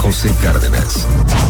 José Cárdenas.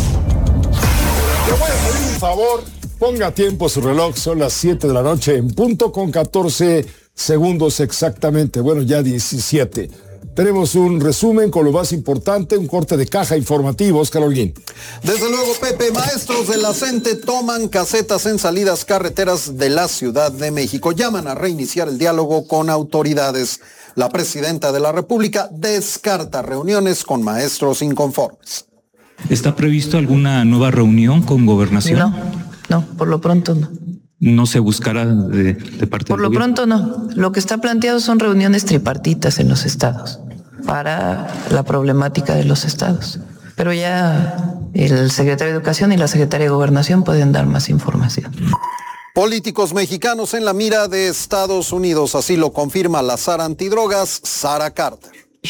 Le voy a pedir un favor, ponga tiempo su reloj, son las 7 de la noche en punto con 14 segundos exactamente, bueno ya 17. Tenemos un resumen con lo más importante, un corte de caja informativo, Oscar Holguín. Desde luego, Pepe, maestros de la CENTE toman casetas en salidas carreteras de la Ciudad de México. Llaman a reiniciar el diálogo con autoridades. La presidenta de la República descarta reuniones con maestros inconformes. ¿Está previsto alguna nueva reunión con Gobernación? No, por lo pronto no. ¿No se buscará de parte Por del lo gobierno? pronto no. Lo que está planteado son reuniones tripartitas en los estados para la problemática de los estados. Pero ya el secretario de Educación y la secretaria de Gobernación pueden dar más información. Políticos mexicanos en la mira de Estados Unidos, así lo confirma la zar antidrogas, Sara Carter.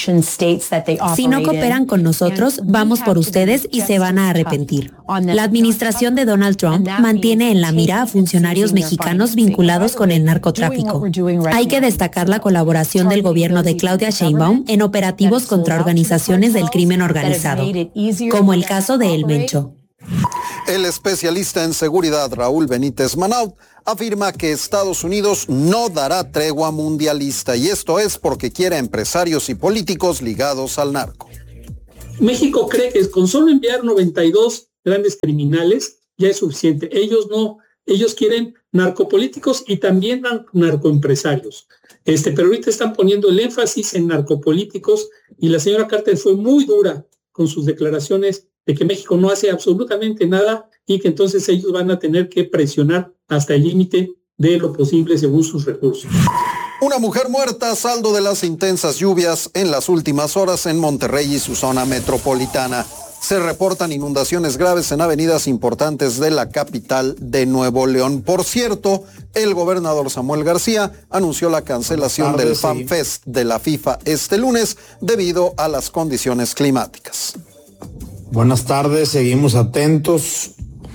Si no cooperan con nosotros, vamos por ustedes y se van a arrepentir. La administración de Donald Trump mantiene en la mira a funcionarios mexicanos vinculados con el narcotráfico. Hay que destacar la colaboración del gobierno de Claudia Sheinbaum en operativos contra organizaciones del crimen organizado, como el caso de El Mencho. El especialista en seguridad Raúl Benítez Manaut afirma que Estados Unidos no dará tregua mundialista, y esto es porque quiere a empresarios y políticos ligados al narco. México cree que con solo enviar 92 grandes criminales ya es suficiente. Ellos no, ellos quieren narcopolíticos y también narcoempresarios. Pero ahorita están poniendo el énfasis en narcopolíticos, y la señora Carter fue muy dura con sus declaraciones de que México no hace absolutamente nada y que entonces ellos van a tener que presionar hasta el límite de lo posible según sus recursos. Una mujer muerta a saldo de las intensas lluvias en las últimas horas en Monterrey y su zona metropolitana. Se reportan inundaciones graves en avenidas importantes de la capital de Nuevo León. Por cierto, el gobernador Samuel García anunció la cancelación del Fan Fest de la FIFA este lunes debido a las condiciones climáticas. Buenas tardes, seguimos atentos.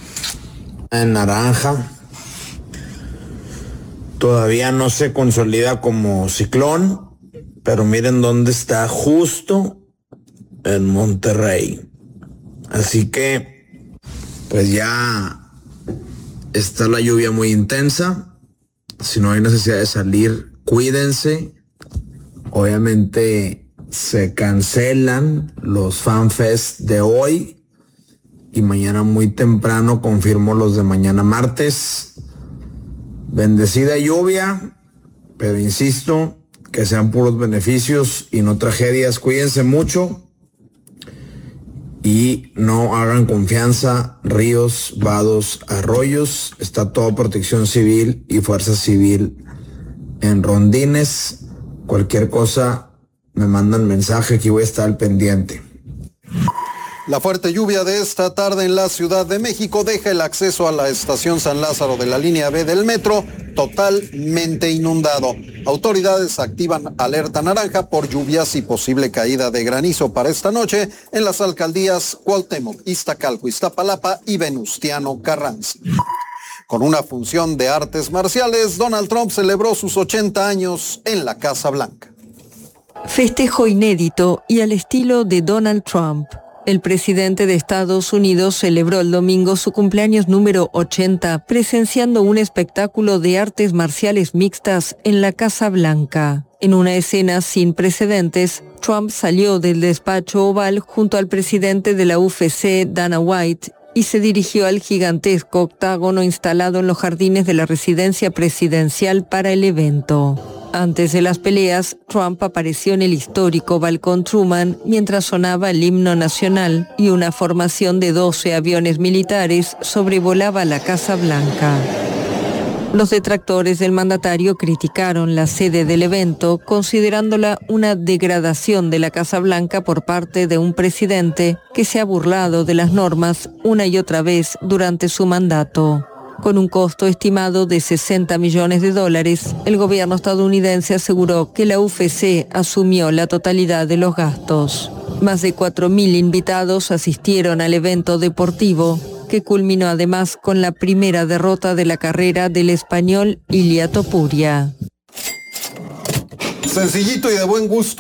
En naranja. Todavía no se consolida como ciclón, pero miren dónde está, justo en Monterrey. Así que, pues ya está la lluvia muy intensa. Si no hay necesidad de salir, cuídense. Obviamente se cancelan los FanFest de hoy y mañana muy temprano confirmo los de mañana martes. Bendecida lluvia, pero insisto, que sean puros beneficios y no tragedias. Cuídense mucho y no hagan confianza ríos, vados, arroyos. Está toda Protección Civil y Fuerza Civil en rondines. Cualquier cosa me mandan mensaje, aquí voy a estar al pendiente. La fuerte lluvia de esta tarde en la Ciudad de México deja el acceso a la estación San Lázaro de la línea B del metro totalmente inundado. Autoridades activan alerta naranja por lluvias y posible caída de granizo para esta noche en las alcaldías Cuauhtémoc, Iztacalco, Iztapalapa y Venustiano Carranza. Con una función de artes marciales, Donald Trump celebró sus 80 años en la Casa Blanca. Festejo inédito y al estilo de Donald Trump. El presidente de Estados Unidos celebró el domingo su cumpleaños número 80, presenciando un espectáculo de artes marciales mixtas en la Casa Blanca. En una escena sin precedentes, Trump salió del despacho oval junto al presidente de la UFC, Dana White, y se dirigió al gigantesco octágono instalado en los jardines de la residencia presidencial para el evento. Antes de las peleas, Trump apareció en el histórico balcón Truman mientras sonaba el himno nacional y una formación de 12 aviones militares sobrevolaba la Casa Blanca. Los detractores del mandatario criticaron la sede del evento, considerándola una degradación de la Casa Blanca por parte de un presidente que se ha burlado de las normas una y otra vez durante su mandato. Con un costo estimado de $60 millones, el gobierno estadounidense aseguró que la UFC asumió la totalidad de los gastos. Más de 4.000 invitados asistieron al evento deportivo, que culminó además con la primera derrota de la carrera del español Ilia Topuria. Sencillito y de buen gusto, ¿no?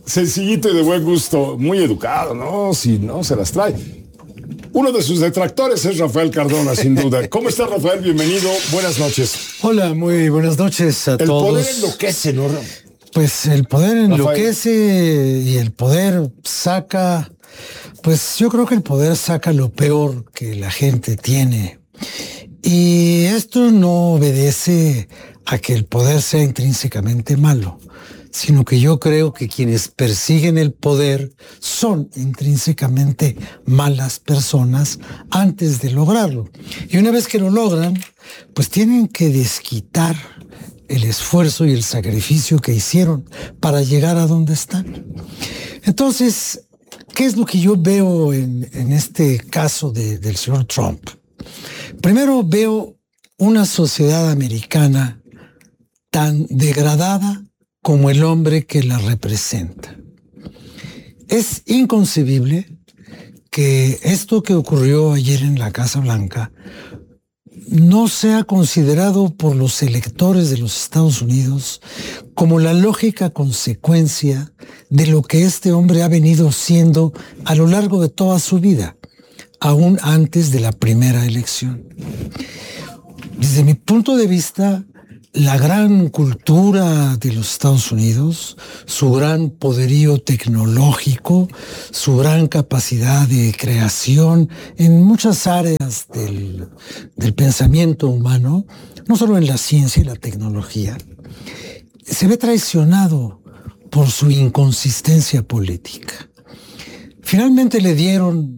sencillito y de buen gusto, muy educado, ¿no? Si no, se las trae. Uno de sus detractores es Rafael Cardona, sin duda. ¿Cómo está, Rafael? Bienvenido. Buenas noches. Hola, muy buenas noches a todos. El poder enloquece, ¿no? Pues el poder enloquece y el poder saca... Pues yo creo que el poder saca lo peor que la gente tiene. Y esto no obedece a que el poder sea intrínsecamente malo, sino que yo creo que quienes persiguen el poder son intrínsecamente malas personas antes de lograrlo. Y una vez que lo logran, pues tienen que desquitar el esfuerzo y el sacrificio que hicieron para llegar a donde están. Entonces, ¿qué es lo que yo veo en este caso del señor Trump? Primero veo una sociedad americana tan degradada como el hombre que la representa. Es inconcebible que esto que ocurrió ayer en la Casa Blanca no sea considerado por los electores de los Estados Unidos como la lógica consecuencia de lo que este hombre ha venido siendo a lo largo de toda su vida, aún antes de la primera elección. Desde mi punto de vista, la gran cultura de los Estados Unidos, su gran poderío tecnológico, su gran capacidad de creación en muchas áreas del pensamiento humano, no solo en la ciencia y la tecnología, se ve traicionado por su inconsistencia política. Finalmente le dieron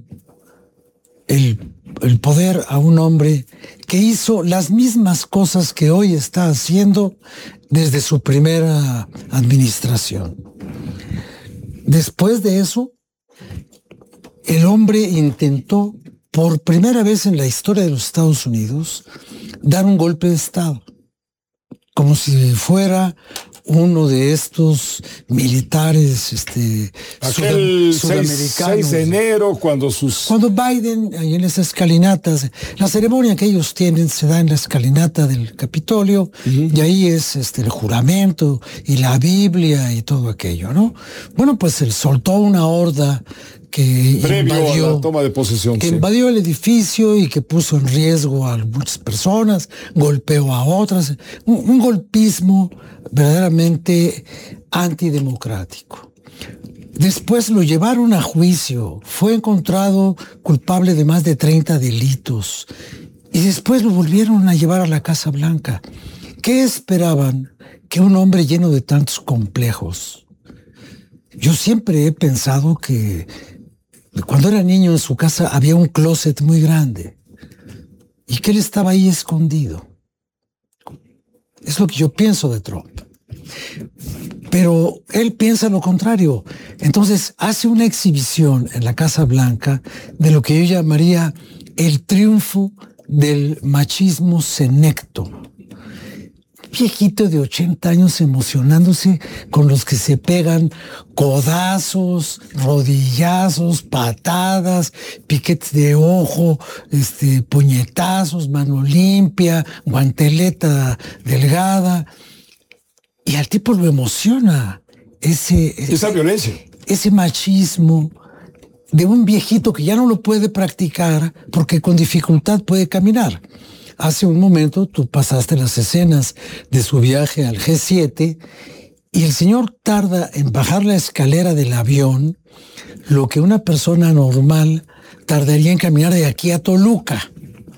el poder a un hombre que hizo las mismas cosas que hoy está haciendo desde su primera administración. Después de eso, el hombre intentó, por primera vez en la historia de los Estados Unidos, dar un golpe de Estado, como si fuera uno de estos militares sudamericanos. 6 de enero, cuando Biden, ahí en esas escalinatas, la ceremonia que ellos tienen se da en la escalinata del Capitolio, y ahí es el juramento y la Biblia y todo aquello, ¿no? Bueno, pues él soltó una horda que previo a la toma de posesión, que invadió el edificio y que puso en riesgo a muchas personas, golpeó a otras, un golpismo verdaderamente antidemocrático. Después lo llevaron a juicio, fue encontrado culpable de más de 30 delitos y después lo volvieron a llevar a la Casa Blanca. ¿Qué esperaban? Que un hombre lleno de tantos complejos. Yo siempre he pensado que cuando era niño en su casa había un closet muy grande y que él estaba ahí escondido. Es lo que yo pienso de Trump. Pero él piensa lo contrario. Entonces hace una exhibición en la Casa Blanca de lo que yo llamaría el triunfo del machismo senecto. Viejito de 80 años emocionándose con los que se pegan codazos, rodillazos, patadas, piquetes de ojo, puñetazos, mano limpia, guanteleta delgada. Y al tipo lo emociona esa violencia, ese machismo de un viejito que ya no lo puede practicar porque con dificultad puede caminar. Hace un momento tú pasaste las escenas de su viaje al G7 y el señor tarda en bajar la escalera del avión lo que una persona normal tardaría en caminar de aquí a Toluca.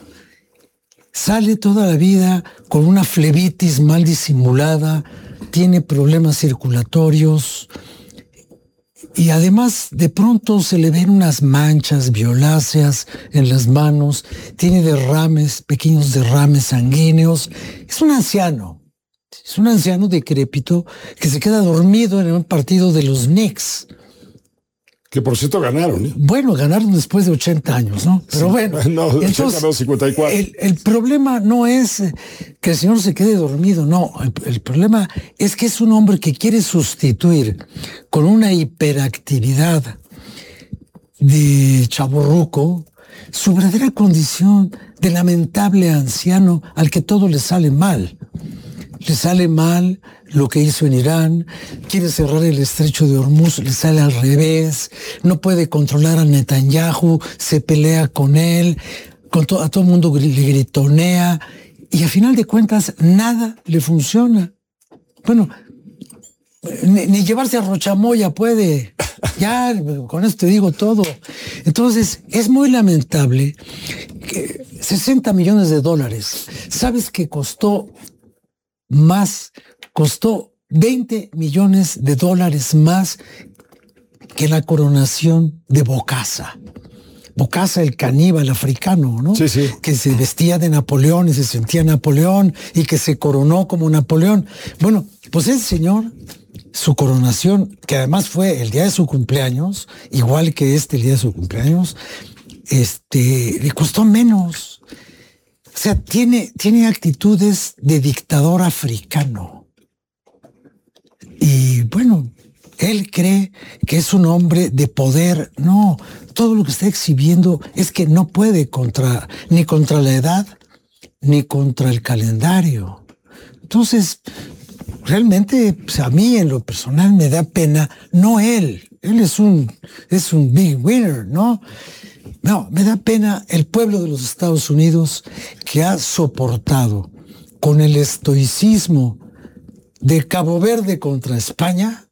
Sale toda la vida con una flebitis mal disimulada, tiene problemas circulatorios y además de pronto se le ven unas manchas violáceas en las manos, tiene derrames, pequeños derrames sanguíneos. Es un anciano decrépito que se queda dormido en un partido de los Knicks. Que por cierto ganaron, ¿eh? Bueno, ganaron después de 80 años, ¿no? Pero bueno, no, entonces 54. El problema no es que el señor se quede dormido, no. El problema es que es un hombre que quiere sustituir con una hiperactividad de chavorruco su verdadera condición de lamentable anciano al que todo le sale mal. le sale mal lo que hizo en Irán, quiere cerrar el estrecho de Hormuz, le sale al revés, no puede controlar a Netanyahu, se pelea con él, a todo el mundo le gritonea, y a final de cuentas nada le funciona. Bueno, ni llevarse a Rochamoya puede. Ya, con esto te digo todo. Entonces, es muy lamentable que $60 millones. ¿Sabes que costó 20 millones de dólares más que la coronación de Bokassa? Bokassa, el caníbal africano, ¿no? Sí, sí. Que se vestía de Napoleón y se sentía Napoleón y que se coronó como Napoleón. Bueno, pues ese señor, su coronación, que además fue el día de su cumpleaños, igual que el día de su cumpleaños, le costó menos. O sea, tiene actitudes de dictador africano. Y bueno, él cree que es un hombre de poder. No, todo lo que está exhibiendo es que no puede ni contra la edad, ni contra el calendario. Entonces, realmente, pues a mí en lo personal me da pena, no él. Él es un big winner, ¿no? No, me da pena el pueblo de los Estados Unidos que ha soportado con el estoicismo de Cabo Verde contra España,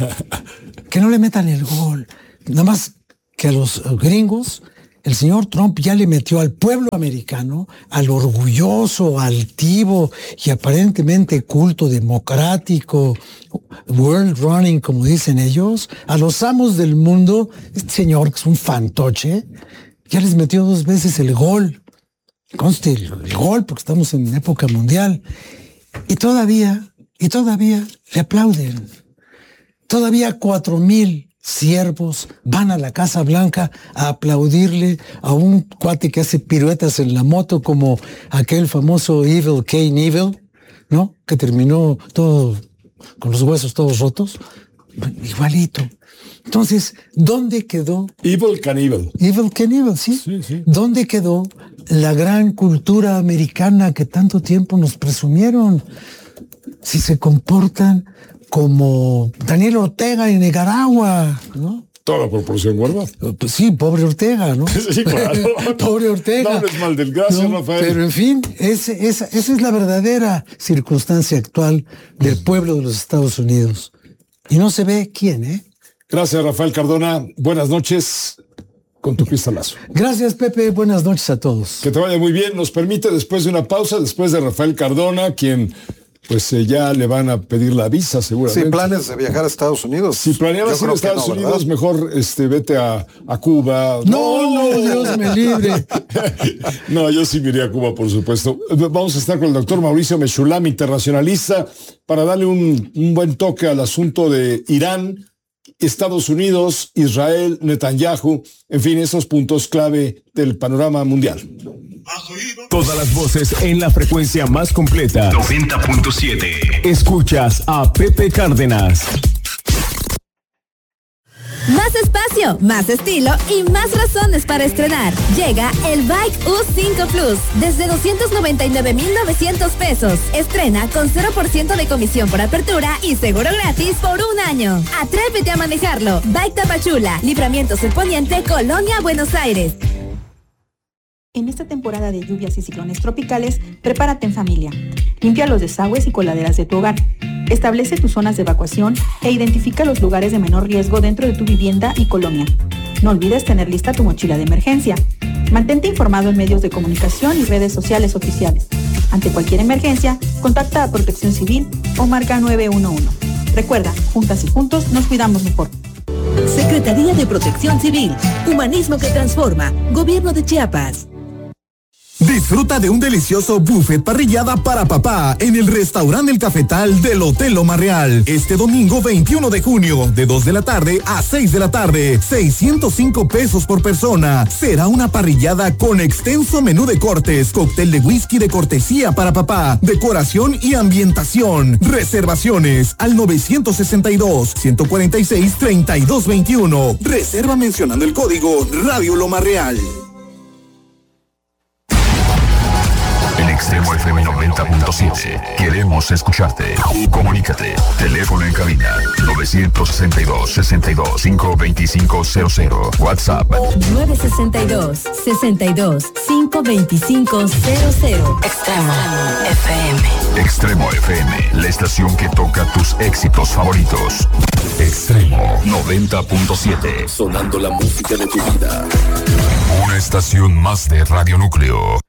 que no le metan el gol. Nada más que a los gringos, el señor Trump ya le metió al pueblo americano, al orgulloso, altivo y aparentemente culto, democrático, world running, como dicen ellos, a los amos del mundo, este señor que es un fantoche, ya les metió 2 veces el gol. Conste, el gol, porque estamos en época mundial. Y todavía le aplauden. Todavía 4,000 siervos van a la Casa Blanca a aplaudirle a un cuate que hace piruetas en la moto, como aquel famoso Evel Knievel, ¿no? Que terminó todo con los huesos todos rotos. Igualito. Entonces, ¿dónde quedó? Evel Knievel, ¿sí? Sí. ¿Dónde quedó la gran cultura americana que tanto tiempo nos presumieron? Si se comportan como Daniel Ortega en Nicaragua, ¿no? Toda proporción guardada. Pues sí, pobre Ortega, ¿no? Sí, claro. Pobre Ortega. No hables mal del gas, ¿no? Rafael. Pero en fin, esa es la verdadera circunstancia actual del pueblo de los Estados Unidos. Y no se ve quién, ¿eh? Gracias, Rafael Cardona. Buenas noches con tu cristalazo. Gracias, Pepe. Buenas noches a todos. Que te vaya muy bien. Nos permite, después de una pausa, después de Rafael Cardona, quien pues ya le van a pedir la visa seguramente. Sí, planes de viajar a Estados Unidos. Si planeabas ir a Estados Unidos, mejor vete a Cuba. No, Dios me libre. No, yo sí me iría a Cuba, por supuesto. Vamos a estar con el doctor Mauricio Meshulam, internacionalista, para darle un buen toque al asunto de Irán, Estados Unidos, Israel, Netanyahu, en fin, esos puntos clave del panorama mundial. Todas las voces en la frecuencia más completa. 90.7. Escuchas a Pepe Cárdenas. Más espacio, más estilo y más razones para estrenar. Llega el Bike U5 Plus desde 299,900 pesos. Estrena con 0% de comisión por apertura y seguro gratis por 1 año. Atrévete a manejarlo. Bike Tapachula, Libramientos El Poniente, Colonia, Buenos Aires. En esta temporada de lluvias y ciclones tropicales, prepárate en familia. Limpia los desagües y coladeras de tu hogar. Establece tus zonas de evacuación e identifica los lugares de menor riesgo dentro de tu vivienda y colonia. No olvides tener lista tu mochila de emergencia. Mantente informado en medios de comunicación y redes sociales oficiales. Ante cualquier emergencia, contacta a Protección Civil o marca 911. Recuerda, juntas y juntos nos cuidamos mejor. Secretaría de Protección Civil. Humanismo que transforma. Gobierno de Chiapas. Disfruta de un delicioso buffet parrillada para papá en el restaurante El Cafetal del Hotel Loma Real. Este domingo 21 de junio, de 2 de la tarde a 6 de la tarde, 605 pesos por persona. Será una parrillada con extenso menú de cortes, cóctel de whisky de cortesía para papá, decoración y ambientación. Reservaciones al 962-146-3221. Reserva mencionando el código Radio Loma Real. Extremo FM 90.7. Queremos escucharte. Comunícate. Teléfono en cabina 962-62-52500. WhatsApp 962-62-52500. Extremo FM. Extremo FM, la estación que toca tus éxitos favoritos. Extremo 90.7. Sonando la música de tu vida. Una estación más de Radio Núcleo.